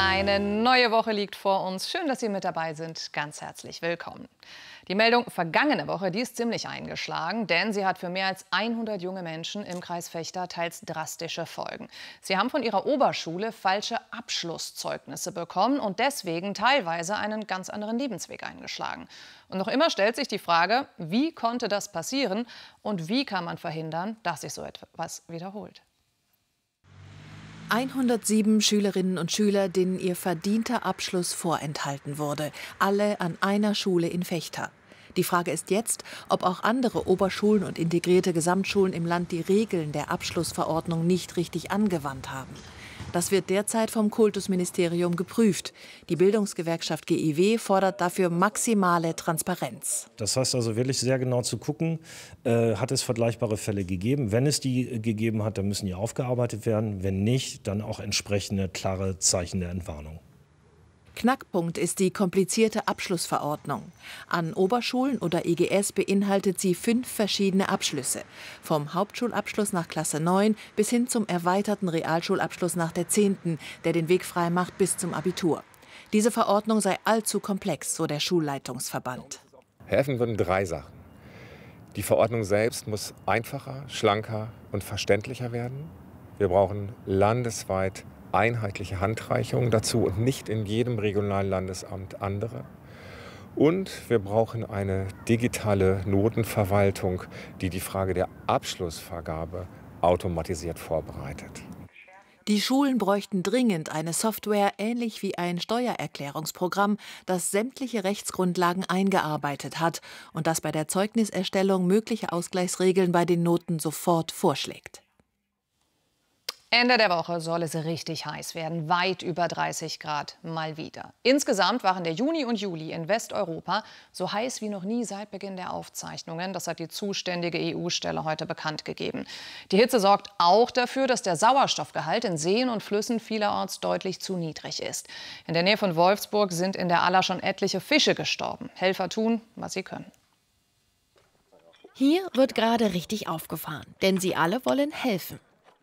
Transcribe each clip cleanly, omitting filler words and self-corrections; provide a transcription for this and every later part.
Eine neue Woche liegt vor uns. Schön, dass Sie mit dabei sind. Ganz herzlich willkommen. Die Meldung vergangene Woche, die ist ziemlich eingeschlagen, denn sie hat für mehr als 100 junge Menschen im Kreis Vechta teils drastische Folgen. Sie haben von ihrer Oberschule falsche Abschlusszeugnisse bekommen und deswegen teilweise einen ganz anderen Lebensweg eingeschlagen. Und noch immer stellt sich die Frage, wie konnte das passieren und wie kann man verhindern, dass sich so etwas wiederholt? 107 Schülerinnen und Schüler, denen ihr verdienter Abschluss vorenthalten wurde. Alle an einer Schule in Vechta. Die Frage ist jetzt, ob auch andere Oberschulen und integrierte Gesamtschulen im Land die Regeln der Abschlussverordnung nicht richtig angewandt haben. Das wird derzeit vom Kultusministerium geprüft. Die Bildungsgewerkschaft GIW fordert dafür maximale Transparenz. Das heißt also wirklich sehr genau zu gucken, hat es vergleichbare Fälle gegeben. Wenn es die gegeben hat, dann müssen die aufgearbeitet werden. Wenn nicht, dann auch entsprechende klare Zeichen der Entwarnung. Knackpunkt ist die komplizierte Abschlussverordnung. An Oberschulen oder EGS beinhaltet sie 5 verschiedene Abschlüsse. Vom Hauptschulabschluss nach Klasse 9 bis hin zum erweiterten Realschulabschluss nach der 10., der den Weg frei macht bis zum Abitur. Diese Verordnung sei allzu komplex, so der Schulleitungsverband. Helfen würden 3 Sachen. Die Verordnung selbst muss einfacher, schlanker und verständlicher werden. Wir brauchen landesweit einheitliche Handreichungen dazu und nicht in jedem regionalen Landesamt andere. Und wir brauchen eine digitale Notenverwaltung, die die Frage der Abschlussvergabe automatisiert vorbereitet. Die Schulen bräuchten dringend eine Software, ähnlich wie ein Steuererklärungsprogramm, das sämtliche Rechtsgrundlagen eingearbeitet hat und das bei der Zeugniserstellung mögliche Ausgleichsregeln bei den Noten sofort vorschlägt. Ende der Woche soll es richtig heiß werden, weit über 30 Grad mal wieder. Insgesamt waren der Juni und Juli in Westeuropa so heiß wie noch nie seit Beginn der Aufzeichnungen. Das hat die zuständige EU-Stelle heute bekannt gegeben. Die Hitze sorgt auch dafür, dass der Sauerstoffgehalt in Seen und Flüssen vielerorts deutlich zu niedrig ist. In der Nähe von Wolfsburg sind in der Aller schon etliche Fische gestorben. Helfer tun, was sie können. Hier wird gerade richtig aufgefahren, denn sie alle wollen helfen.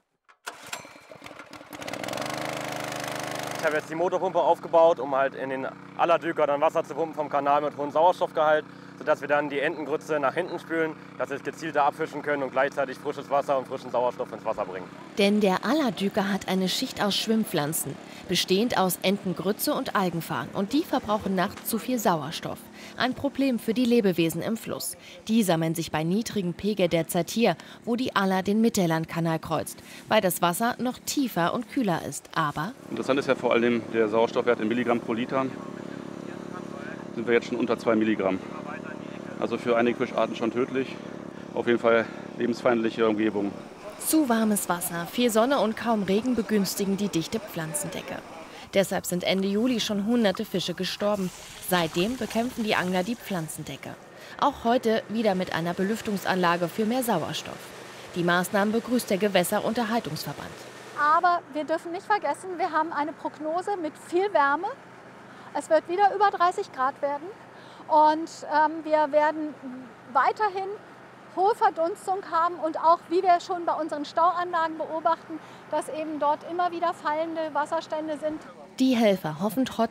Ich habe jetzt die Motorpumpe aufgebaut, um halt in den Allerdüker dann Wasser zu pumpen vom Kanal mit hohem Sauerstoffgehalt, sodass wir dann die Entengrütze nach hinten spülen, dass wir es gezielter abfischen können und gleichzeitig frisches Wasser und frischen Sauerstoff ins Wasser bringen. Denn der Allerdüker hat eine Schicht aus Schwimmpflanzen, bestehend aus Entengrütze und Algenfarn. Und die verbrauchen nachts zu viel Sauerstoff. Ein Problem für die Lebewesen im Fluss. Die sammeln sich bei niedrigem Pegel derzeit hier, wo die Aller den Mittellandkanal kreuzt, weil das Wasser noch tiefer und kühler ist. Aber interessant ist ja vor allem der Sauerstoffwert in Milligramm pro Liter. Sind wir jetzt schon unter 2 Milligramm. Also für einige Fischarten schon tödlich. Auf jeden Fall lebensfeindliche Umgebung. Zu warmes Wasser, viel Sonne und kaum Regen begünstigen die dichte Pflanzendecke. Deshalb sind Ende Juli schon hunderte Fische gestorben. Seitdem bekämpfen die Angler die Pflanzendecke. Auch heute wieder mit einer Belüftungsanlage für mehr Sauerstoff. Die Maßnahmen begrüßt der Gewässerunterhaltungsverband. Aber wir dürfen nicht vergessen, wir haben eine Prognose mit viel Wärme. Es wird wieder über 30 Grad werden. Und wir werden weiterhin hohe Verdunstung haben und auch, wie wir schon bei unseren Stauanlagen beobachten, dass eben dort immer wieder fallende Wasserstände sind. Die Helfer hoffen trotz